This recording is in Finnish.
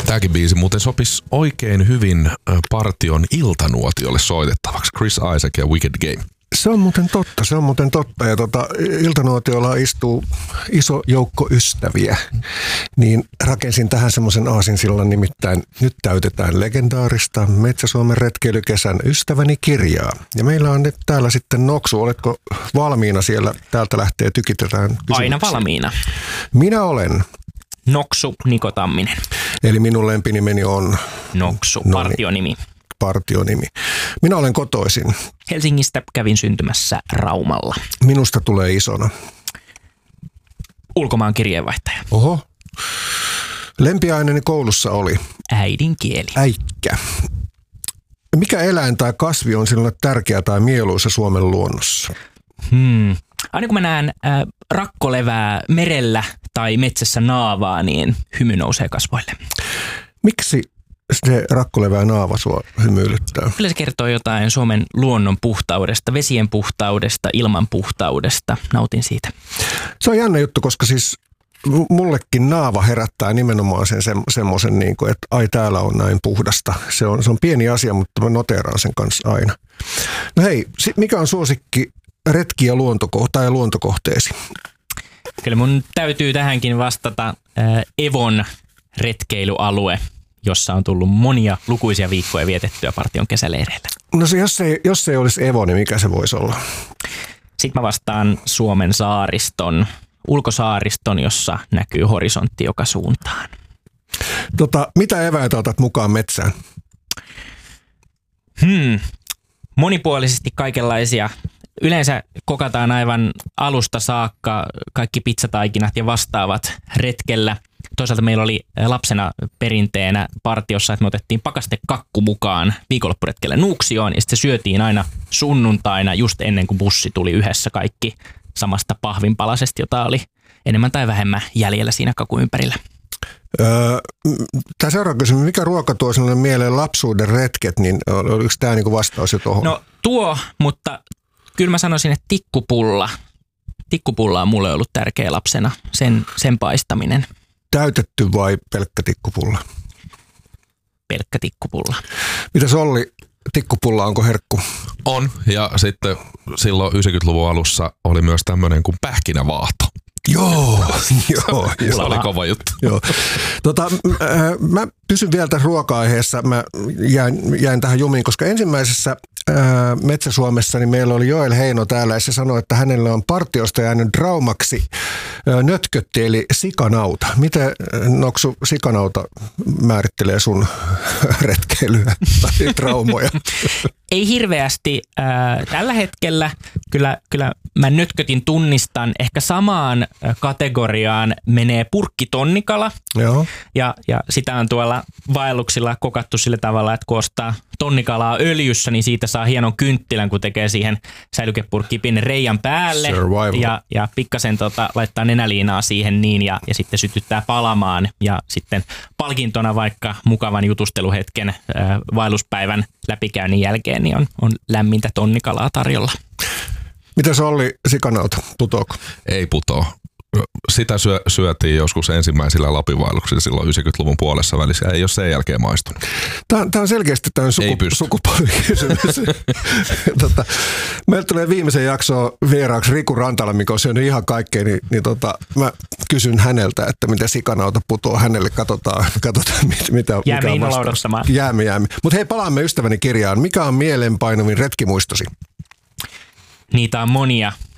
Tämäkin biisi muuten sopisi oikein hyvin Partion iltanuotiolle soitettavaksi. Chris Isaak ja Wicked Game. Se on muuten totta. Ja iltanuotiolla istuu iso joukko ystäviä. Niin rakensin tähän semmoisen aasinsillan, nimittäin nyt täytetään legendaarista Metsä-Suomen retkeilykesän Ystäväni kirjaa. Ja meillä on nyt täällä sitten Noksu. Oletko valmiina siellä? Täältä lähtee tykitetään kysymyksiä. Aina valmiina. Minä olen Noksu Niko Tamminen. Eli minun lempinimeni on Noksu, partionimi. Partionimi. Minä olen kotoisin. Helsingistä kävin syntymässä Raumalla. Minusta tulee isona. Ulkomaan kirjeenvaihtaja. Oho. Lempiaineeni koulussa oli? Äidinkieli. Äikkä. Mikä eläin tai kasvi on sinulle tärkeä tai mieluisa Suomen luonnossa? Aina kun mä näen rakkolevää merellä tai metsässä naavaa, niin hymy nousee kasvoille. Miksi se rakkolevää naava sua hymyilyttää? Kyllä se kertoo jotain Suomen luonnon puhtaudesta, vesien puhtaudesta, ilman puhtaudesta. Nautin siitä. Se on jännä juttu, koska siis mullekin naava herättää nimenomaan semmoisen, niin kuin, että ai täällä on näin puhdasta. Se on pieni asia, mutta mä noteeraan sen kanssa aina. No hei, mikä on suosikki retki- ja luontokohteesi? Kyllä mun täytyy tähänkin vastata Evon retkeilyalue, jossa on tullut monia lukuisia viikkoja vietettyä Partion kesäleireillä. No se, jos ei olisi Evo, niin mikä se voisi olla? Sitten mä vastaan Suomen saariston, ulkosaariston, jossa näkyy horisontti joka suuntaan. Mitä eväitä otat mukaan metsään? Monipuolisesti kaikenlaisia. Yleensä kokataan aivan alusta saakka kaikki pizzataikinat ja vastaavat retkellä. Toisaalta meillä oli lapsena perinteenä partiossa, että me otettiin pakastekakku mukaan viikonloppuretkelle Nuuksioon ja sitten se syötiin aina sunnuntaina just ennen kuin bussi tuli yhdessä kaikki samasta pahvinpalasesta, jota oli enemmän tai vähemmän jäljellä siinä kakun ympärillä. Tämä seuraava kysymys, mikä ruoka tuo sinulle mieleen lapsuuden retket, niin oliko tämä niinku vastaus jo tuohon? No tuo, mutta kyllä mä sanoisin, että tikkupulla. Tikkupulla on mulle ollut tärkeä lapsena, sen paistaminen. Täytetty vai pelkkä tikkupulla? Pelkkä tikkupulla. Mitäs Olli, tikkupulla onko herkku? On, ja sitten silloin 90-luvun alussa oli myös tämmöinen kuin pähkinävaahto. Joo. Se oli kova juttu. Joo. Mä pysyn vielä tässä ruoka-aiheessa. Mä jäin tähän jumiin, koska ensimmäisessä Metsä-Suomessa niin meillä oli Joel Heino täällä ja se sanoi, että hänellä on partiosta jäänyt traumaksi nötkötti eli sikanauta. Miten Noksu sikanauta määrittelee sun retkeilyä tai traumoja? Ei hirveästi. Tällä hetkellä kyllä mä nötkötin tunnistan. Ehkä samaan kategoriaan menee purkkitonnikala. Joo. Ja sitä on tuolla vaelluksilla kokattu sillä tavalla, että kun ostaa tonnikalaa öljyssä, niin siitä saa hienon kynttilän, kun tekee siihen säilykepurkkiin pienen reiän päälle. Ja pikkasen laittaa nenäliinaa siihen niin ja sitten sytyttää palamaan. Ja sitten palkintona vaikka mukavan jutusteluhetken vaelluspäivän läpikäynnin jälkeen niin on lämmintä tonnikalaa tarjolla. Mitä se oli sikanauta? Putoako? Ei putoo. Sitä syötiin joskus ensimmäisillä Lapinvaelluksilla silloin 90-luvun puolessa välissä. Ei ole sen jälkeen maistunut. Tämä on selkeästi tämän sukupolvikysymys. Meillä tulee viimeisen jaksoon vieraaksi Riku Rantala, mikä on syönyt ihan kaikkea, niin mä kysyn häneltä, että miten sikanauta putoo hänelle. Katsotaan mitä jäämme innolla odottamaan. Jäämme. Mutta hei, palaamme Ystäväni kirjaan. Mikä on mielenpainuvin retkimuistosi? Niitä on monia.